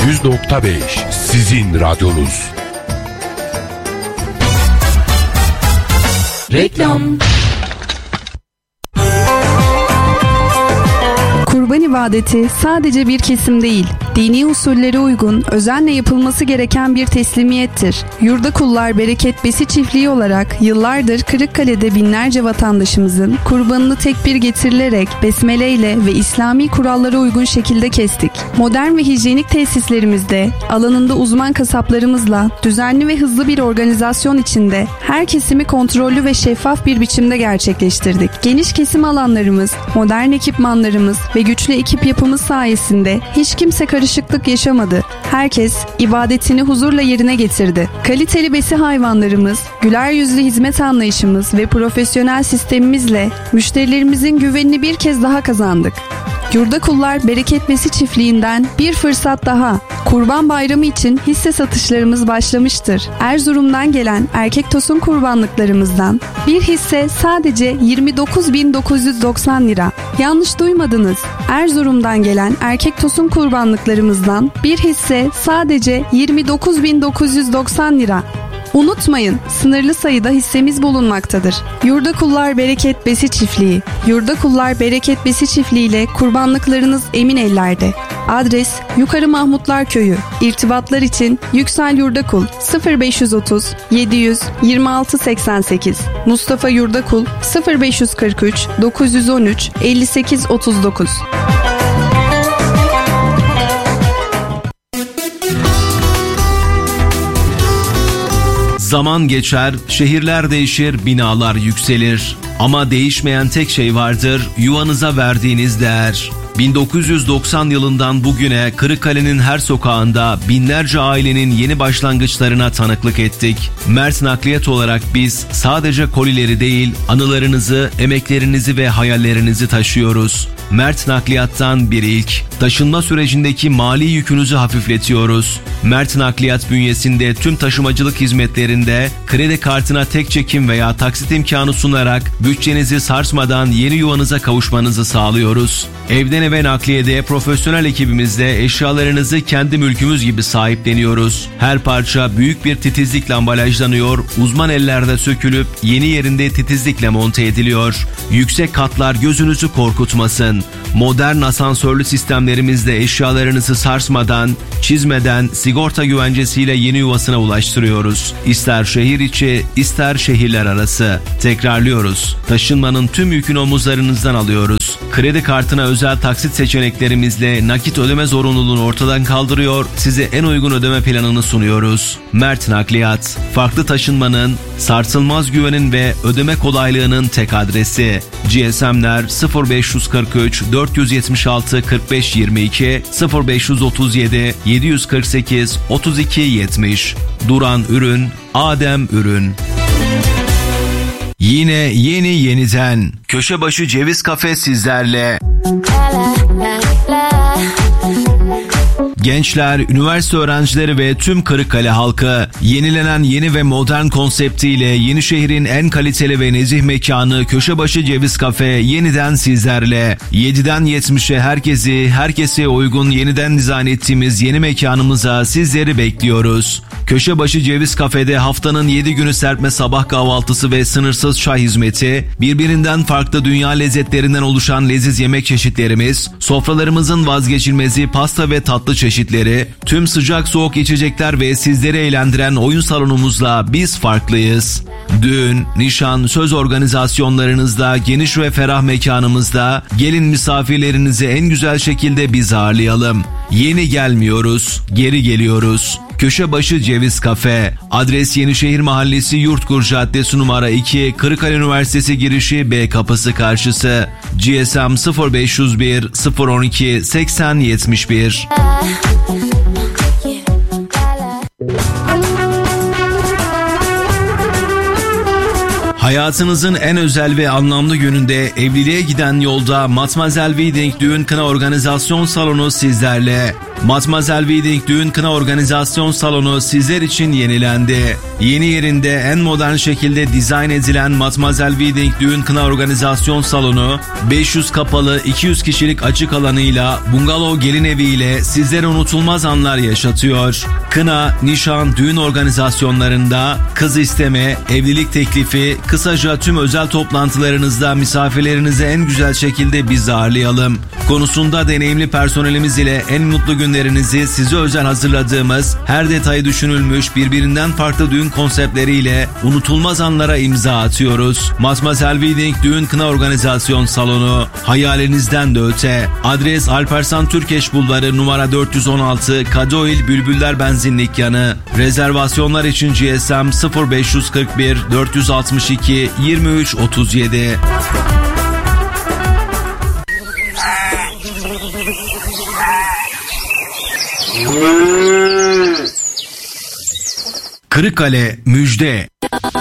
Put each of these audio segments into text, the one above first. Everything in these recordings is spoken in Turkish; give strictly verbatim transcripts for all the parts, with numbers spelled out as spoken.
yüz nokta beş sizin radyonuz. Reklam. Kurban ibadeti sadece bir kesim değil, dini usullere uygun, özenle yapılması gereken bir teslimiyettir. Yurdakullar Bereket Besi Çiftliği olarak yıllardır Kırıkkale'de binlerce vatandaşımızın kurbanını tekbir getirilerek besmele ile ve İslami kurallara uygun şekilde kestik. Modern ve hijyenik tesislerimizde, alanında uzman kasaplarımızla düzenli ve hızlı bir organizasyon içinde her kesimi kontrollü ve şeffaf bir biçimde gerçekleştirdik. Geniş kesim alanlarımız, modern ekipmanlarımız ve güçlü ekip yapımız sayesinde hiç kimse karışıklık yaşamadı. Herkes ibadetini huzurla yerine getirdi. Kaliteli besi hayvanlarımız, güler yüzlü hizmet anlayışımız ve profesyonel sistemimizle müşterilerimizin güvenini bir kez daha kazandık. Yurdakullar Bereket Besi Çiftliği'nden bir fırsat daha. Kurban Bayramı için hisse satışlarımız başlamıştır. Erzurum'dan gelen erkek tosun kurbanlıklarımızdan bir hisse sadece yirmi dokuz bin dokuz yüz doksan lira. Yanlış duymadınız. Erzurum'dan gelen erkek tosun kurbanlıklarımızdan bir hisse sadece yirmi dokuz bin dokuz yüz doksan lira. Unutmayın, sınırlı sayıda hissemiz bulunmaktadır. Yurdakullar Bereket Besi Çiftliği. Yurdakullar Bereket Besi Çiftliği ile kurbanlıklarınız emin ellerde. Adres Yukarı Mahmutlar Köyü. İrtibatlar için Yüksel Yurdakul sıfır beş otuz yedi yüz yirmi altı seksen sekiz, Mustafa Yurdakul sıfır beş kırk üç dokuz yüz on üç elli sekiz otuz dokuz. Zaman geçer, şehirler değişir, binalar yükselir. Ama değişmeyen tek şey vardır, yuvanıza verdiğiniz değer. bin dokuz yüz doksan yılından bugüne Kırıkkale'nin her sokağında binlerce ailenin yeni başlangıçlarına tanıklık ettik. Mert Nakliyat olarak biz sadece kolileri değil, anılarınızı, emeklerinizi ve hayallerinizi taşıyoruz. Mert Nakliyat'tan bir ilk. Taşınma sürecindeki mali yükünüzü hafifletiyoruz. Mert Nakliyat bünyesinde tüm taşımacılık hizmetlerinde kredi kartına tek çekim veya taksit imkanı sunarak bütçenizi sarsmadan yeni yuvanıza kavuşmanızı sağlıyoruz. Evden eve nakliyede profesyonel ekibimizle eşyalarınızı kendi mülkümüz gibi sahipleniyoruz. Her parça büyük bir titizlikle ambalajlanıyor, uzman ellerde sökülüp yeni yerinde titizlikle monte ediliyor. Yüksek katlar gözünüzü korkutmasın. Modern asansörlü sistemlerimizle eşyalarınızı sarsmadan, çizmeden, sigorta güvencesiyle yeni yuvasına ulaştırıyoruz. İster şehir içi, ister şehirler arası. Tekrarlıyoruz. Taşınmanın tüm yükünü omuzlarınızdan alıyoruz. Kredi kartına özel taksit seçeneklerimizle nakit ödeme zorunluluğunu ortadan kaldırıyor, size en uygun ödeme planını sunuyoruz. Mert Nakliyat, farklı taşınmanın, sarsılmaz güvenin ve ödeme kolaylığının tek adresi. G S M'ler sıfır beş kırk üç dört yetmiş altı kırk beş yirmi iki, sıfır beş otuz yedi yedi kırk sekiz otuz iki yetmiş. Duran ürün, Adem ürün. Yine yeni yeniden Köşebaşı Ceviz Kafe sizlerle. Gençler, üniversite öğrencileri ve tüm Kırıkkale halkı yenilenen yeni ve modern konseptiyle Yenişehir'in en kaliteli ve nezih mekanı Köşebaşı Ceviz Kafe yeniden sizlerle. yediden yetmişe herkesi, herkese uygun yeniden dizayn ettiğimiz yeni mekanımıza sizleri bekliyoruz. Köşebaşı Ceviz Kafe'de haftanın yedi günü serpme sabah kahvaltısı ve sınırsız çay hizmeti, birbirinden farklı dünya lezzetlerinden oluşan leziz yemek çeşitlerimiz, sofralarımızın vazgeçilmezi pasta ve tatlı çeşitleri, tüm sıcak soğuk içecekler ve sizleri eğlendiren oyun salonumuzla biz farklıyız. Düğün, nişan, söz organizasyonlarınızda, geniş ve ferah mekanımızda gelin misafirlerinizi en güzel şekilde biz ağırlayalım. Yeni gelmiyoruz, geri geliyoruz. Köşebaşı Ceviz Kafe. Adres Yenişehir Mahallesi Yurtkur Caddesi numara iki, Kırıkkale Üniversitesi girişi B kapısı karşısı. G S M sıfır beş yüz bir sıfır on iki seksen yetmiş bir. Hayatınızın en özel ve anlamlı gününde evliliğe giden yolda Matmazel Wedding Düğün Kına Organizasyon Salonu sizlerle. Matmazel Wedding Düğün Kına Organizasyon Salonu sizler için yenilendi. Yeni yerinde en modern şekilde dizayn edilen Matmazel Wedding Düğün Kına Organizasyon Salonu, beş yüz kapalı iki yüz kişilik açık alanıyla bungalov gelin eviyle sizlere unutulmaz anlar yaşatıyor. Kına, nişan, düğün organizasyonlarında, kız isteme, evlilik teklifi, kısaca tüm özel toplantılarınızda misafirlerinizi en güzel şekilde biz ağırlayalım konusunda deneyimli personelimiz ile en mutlu günlerinizi size özel hazırladığımız, her detayı düşünülmüş birbirinden farklı düğün konseptleriyle unutulmaz anlara imza atıyoruz. Matmazel Wedding Düğün Kına Organizasyon Salonu, hayalinizden de öte. Adres Alparslan Türkeş Bulvarı numara dört yüz on altı, Kadıoğlu Bülbüller Benzinlik yanı. Rezervasyonlar için G S M sıfır beş kırk bir dört altı iki yirmi üç otuz yedi. Kırıkkale müjde.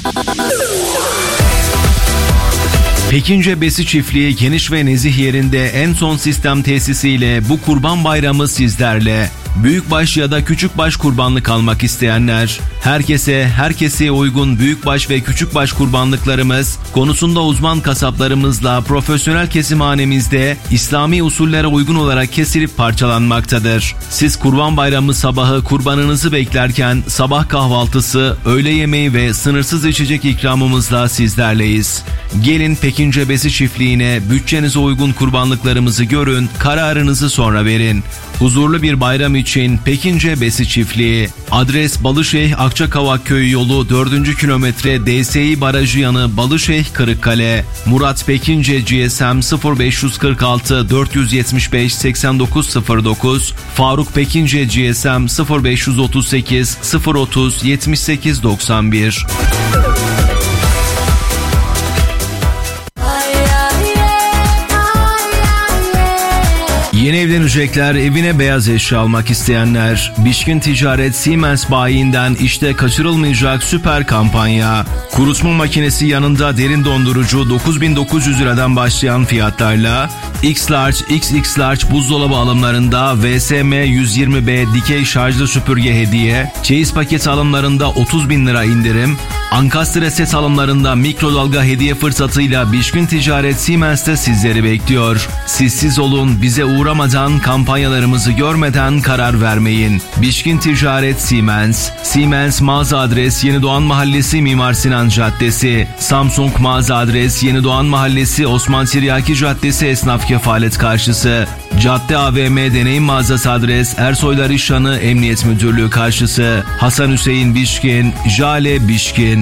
Pekince Besi Çiftliği geniş ve nezih yerinde en son sistem tesisiyle bu Kurban Bayramı sizlerle. Büyükbaş ya da küçükbaş kurbanlık almak isteyenler, herkese, herkese uygun büyükbaş ve küçükbaş kurbanlıklarımız konusunda uzman kasaplarımızla profesyonel kesimhanemizde İslami usullere uygun olarak kesilip parçalanmaktadır. Siz Kurban Bayramı sabahı kurbanınızı beklerken sabah kahvaltısı, öğle yemeği ve sınırsız içecek ikramımızla sizlerleyiz. Gelin Pekince Besi Çiftliği'ne bütçenize uygun kurbanlıklarımızı görün, kararınızı sonra verin. Huzurlu bir bayram için Pekince Besi Çiftliği. Adres Balışehir Akçakavak Köyü yolu dördüncü kilometre D S İ Barajı yanı Balışehir Kırıkkale. Murat Pekince G S M sıfır beş kırk altı dört yetmiş beş seksen dokuz sıfır dokuz. Faruk Pekince G S M sıfır beş otuz sekiz sıfır otuz yetmiş sekiz doksan bir. Yeni evlenecekler, evine beyaz eşya almak isteyenler, Bişkin Ticaret Siemens bayiinden işte kaçırılmayacak süper kampanya. Kurutma makinesi yanında derin dondurucu dokuz bin dokuz yüz liradan başlayan fiyatlarla X-Large, X X Large buzdolabı alımlarında V S M yüz yirmi B dikey şarjlı süpürge hediye, çeyiz paket alımlarında otuz bin lira indirim, Ankastre set alımlarında mikrodalga hediye fırsatıyla Bişkin Ticaret Siemens'te sizleri bekliyor. Siz siz olun, bize uğramadan, kampanyalarımızı görmeden karar vermeyin. Bişkin Ticaret Siemens. Siemens mağaza adres Yenidoğan Mahallesi Mimar Sinan Caddesi. Samsung mağaza adres Yenidoğan Mahallesi Osman Tiryaki Caddesi Esnaf Kefalet karşısı. Cadde A V M Deneyim Mağazası adres Ersoylar İşhanı Emniyet Müdürlüğü karşısı. Hasan Hüseyin Bişkin, Jale Bişkin.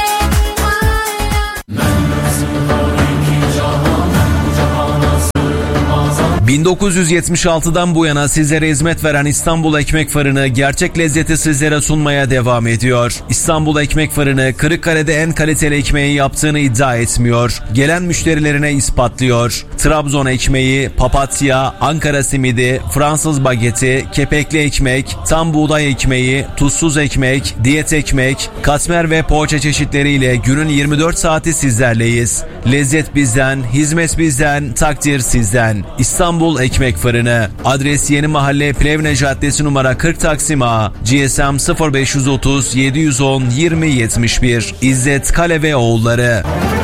bin dokuz yüz yetmiş altıdan bu yana sizlere hizmet veren İstanbul Ekmek Fırını gerçek lezzeti sizlere sunmaya devam ediyor. İstanbul Ekmek Fırını Kırıkkale'de en kaliteli ekmeği yaptığını iddia etmiyor. Gelen müşterilerine ispatlıyor. Trabzon ekmeği, papatya, Ankara simidi, Fransız bageti, kepekli ekmek, tam buğday ekmeği, tuzsuz ekmek, diyet ekmek, katmer ve poğaça çeşitleriyle günün yirmi dört saati sizlerleyiz. Lezzet bizden, hizmet bizden, takdir sizden. İstanbul Ekmek Fırını. Adres Yeni Mahalle Plevne Caddesi numara kırk Taksim A. G S M sıfır beş otuz yedi on yirmi yetmiş bir. İzzet Kale ve Oğulları.